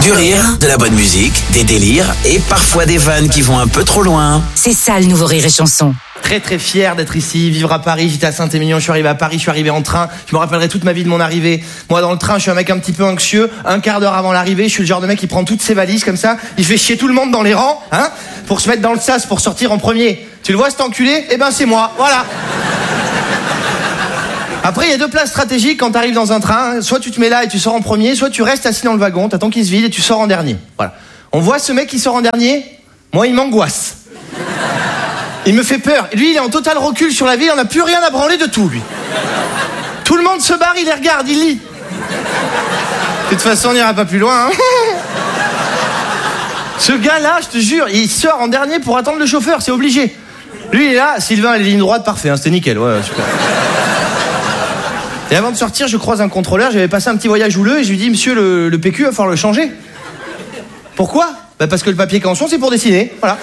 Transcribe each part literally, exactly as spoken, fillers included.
Du rire, de la bonne musique, des délires et parfois des vannes qui vont un peu trop loin. C'est ça le nouveau Rire et Chanson. Très très fier d'être ici, vivre à Paris. J'étais à Saint-Émilion, je suis arrivé à Paris, je suis arrivé en train. Je me rappellerai toute ma vie de mon arrivée. Moi dans le train, je suis un mec un petit peu anxieux. Un quart d'heure avant l'arrivée, je suis le genre de mec qui prend toutes ses valises comme ça. Il fait chier tout le monde dans les rangs, hein, pour se mettre dans le sas, pour sortir en premier. Tu le vois cet enculé ? Eh ben c'est moi, voilà. Après, il y a deux places stratégiques quand t'arrives dans un train. Soit tu te mets là et tu sors en premier, soit tu restes assis dans le wagon, t'attends qu'il se vide et tu sors en dernier. Voilà. On voit ce mec qui sort en dernier. Moi, il m'angoisse. Il me fait peur. Lui, il est en total recul sur la ville, on n'a plus rien à branler de tout, lui. Tout le monde se barre, il les regarde, il lit. De toute façon, on n'ira pas plus loin, hein. Ce gars-là, je te jure, il sort en dernier pour attendre le chauffeur, c'est obligé. Lui, il est là, Sylvain, les lignes droites, parfait, hein, c'était nickel, ouais, super. Et avant de sortir, je croise un contrôleur, j'avais passé un petit voyage houleux et je lui dis, monsieur, le, le P Q, il va falloir le changer. Pourquoi ? Bah parce que le papier canson, c'est pour dessiner, voilà.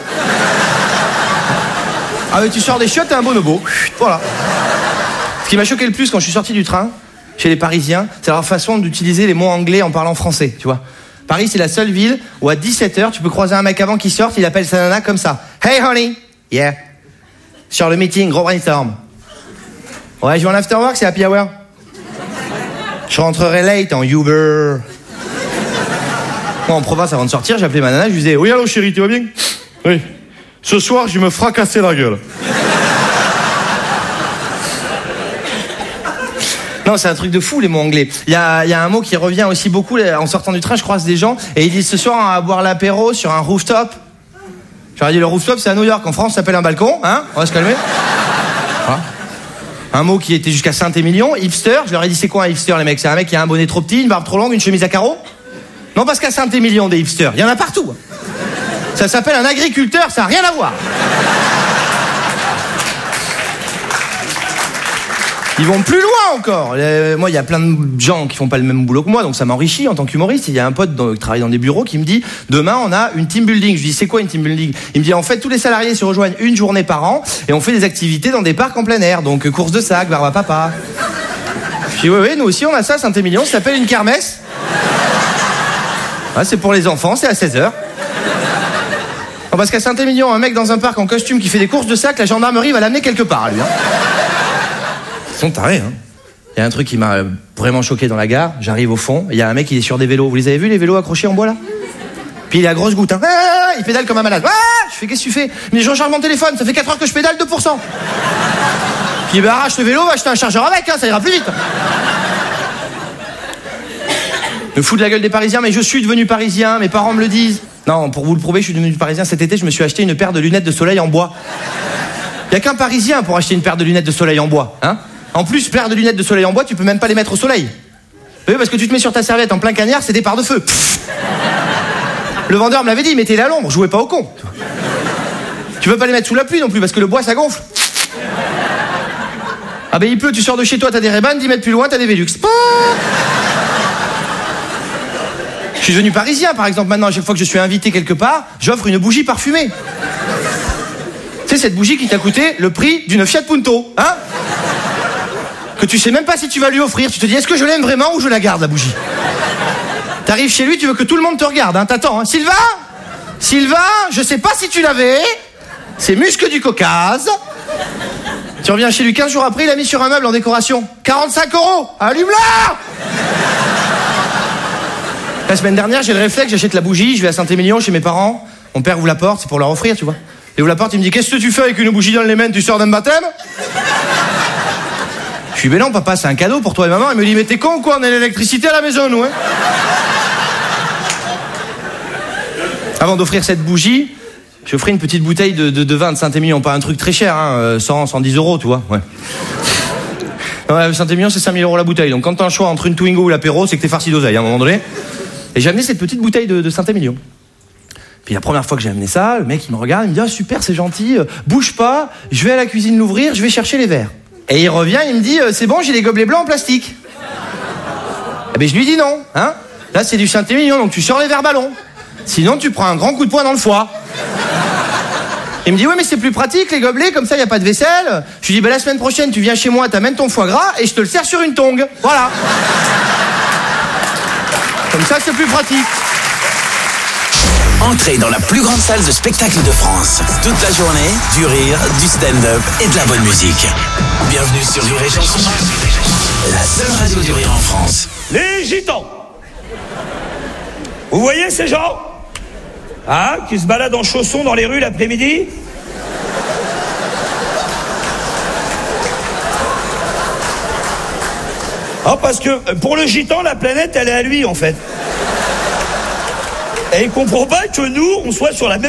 Ah mais tu sors des chiottes, t'es un bonobo. Voilà. Ce qui m'a choqué le plus quand je suis sorti du train, chez les Parisiens, c'est leur façon d'utiliser les mots anglais en parlant français, tu vois. Paris, c'est la seule ville où à dix-sept heures, tu peux croiser un mec avant qu'il sorte, il appelle sa nana comme ça. Hey honey, yeah. Sur le meeting, gros brainstorm. Ouais, je vais en afterwork, c'est happy hour. Je rentrerai late en Uber. Moi, en province, avant de sortir, j'appelais ma nana, je lui disais, oui, allô chérie, tu vas bien ? Oui. Ce soir, je vais me fracasser la gueule. Non, c'est un truc de fou, les mots anglais. Il y a, y a un mot qui revient aussi beaucoup. En sortant du train, je croise des gens et ils disent ce soir, on va boire l'apéro sur un rooftop. J'aurais dit, le rooftop, c'est à New York. En France, ça s'appelle un balcon. Hein, on va se calmer. Voilà. Un mot qui était jusqu'à Saint-Émilion, hipster. Je leur ai dit, c'est quoi un hipster, les mecs ? C'est un mec qui a un bonnet trop petit, une barbe trop longue, une chemise à carreaux ? Non, parce qu'à Saint-Émilion, des hipsters, il y en a partout. Ça s'appelle un agriculteur, ça n'a rien à voir. Ils vont plus loin encore. Euh, moi, il y a plein de gens qui font pas le même boulot que moi, donc ça m'enrichit en tant qu'humoriste. Il y a un pote dans, qui travaille dans des bureaux qui me dit « Demain, on a une team building ». Je lui dis « C'est quoi une team building ?» Il me dit « En fait, tous les salariés se rejoignent une journée par an et on fait des activités dans des parcs en plein air. Donc, course de sac, barbe à papa. » Je dis « Oui, oui, nous aussi, on a ça à Saint-Émilion. Ça s'appelle une kermesse. Ouais, c'est pour les enfants, c'est à seize heures. Non, parce qu'à Saint-Émilion, un mec dans un parc en costume qui fait des courses de sac, la gendarmerie va l'amener quelque part, lui. Hein. Ils sont tarés, hein. Il y a un truc qui m'a vraiment choqué dans la gare. J'arrive au fond, il y a un mec qui est sur des vélos. Vous les avez vus, les vélos accrochés en bois, là ? Puis il est à grosse goutte, hein. Ah, il pédale comme un malade. Ah, je fais, qu'est-ce que tu fais ? Mais je recharge mon téléphone, ça fait quatre heures que je pédale, deux pour cent. Puis il arrache le vélo, va acheter un chargeur avec, hein, ça ira plus vite. Me fous de la gueule des Parisiens, mais je suis devenu parisien, mes parents me le disent. Non, pour vous le prouver, je suis devenu parisien. Cet été, je me suis acheté une paire de lunettes de soleil en bois. Il n'y a qu'un parisien pour acheter une paire de lunettes de soleil en bois, hein. En plus, paire de lunettes de soleil en bois, tu peux même pas les mettre au soleil. Oui, parce que tu te mets sur ta serviette en plein cagnard, c'est des parts de feu. Le vendeur me l'avait dit, mettez-les à l'ombre, jouez pas au con. Tu peux pas les mettre sous la pluie non plus, parce que le bois, ça gonfle. Ah ben il pleut, tu sors de chez toi, t'as des Ray-Ban, dix mètres plus loin, t'as des Velux. Je suis devenu parisien, par exemple. Maintenant, à chaque fois que je suis invité quelque part, j'offre une bougie parfumée. C'est cette bougie qui t'a coûté le prix d'une Fiat Punto, hein ? Que tu sais même pas si tu vas lui offrir. Tu te dis, est-ce que je l'aime vraiment ou je la garde, la bougie ? T'arrives chez lui, tu veux que tout le monde te regarde, hein ? T'attends, hein ? Sylvain ? Sylvain, je sais pas si tu l'avais. C'est muscle du Caucase. Tu reviens chez lui quinze jours après, il a mis sur un meuble en décoration. quarante-cinq euros. Allume-la ! La semaine dernière, j'ai le réflexe, j'achète la bougie, je vais à Saint-Émilion chez mes parents. Mon père ouvre la porte, c'est pour leur offrir, tu vois. Il ouvre la porte, il me dit, qu'est-ce que tu fais avec une bougie dans les mains, tu sors d'un baptême ? Je suis, ben non, papa, c'est un cadeau pour toi et maman. Il me dit, mais t'es con ou quoi ? On a l'électricité à la maison, nous, hein. Avant d'offrir cette bougie, je ferai une petite bouteille de, de, de vin de Saint-Émilion, pas un truc très cher, hein, cent, cent dix euros, tu vois, ouais. Ouais, Saint-Émilion, c'est cinq mille euros la bouteille. Donc quand t'as un choix entre une Twingo ou l'apéro, c'est que t'es farci d'oseille, à un moment donné. Et j'ai amené cette petite bouteille de, de Saint-Émilion. Puis la première fois que j'ai amené ça, le mec il me regarde, il me dit, ah super, c'est gentil, euh, bouge pas, je vais à la cuisine l'ouvrir, je vais chercher les verres. Et il revient, il me dit, euh, c'est bon, j'ai les gobelets blancs en plastique. Eh ben je lui dis non, hein. Là c'est du Saint-Émilion, donc tu sors les verres ballons. Sinon tu prends un grand coup de poing dans le foie. Il me dit, oui, mais c'est plus pratique, les gobelets, comme ça, il n'y a pas de vaisselle. Je lui dis, bah, la semaine prochaine, tu viens chez moi, t'amènes ton foie gras et je te le sers sur une tongue. Voilà. Comme ça, c'est plus pratique. Entrez dans la plus grande salle de spectacle de France. Toute la journée, du rire, du stand-up et de la bonne musique. Bienvenue sur Rire et Chanson, la seule radio du rire en France. Les gitans. Vous voyez ces gens, hein, qui se baladent en chaussons dans les rues l'après-midi? Ah, parce que pour le gitan, la planète, elle est à lui, en fait. Et il comprend pas que nous, on soit sur la même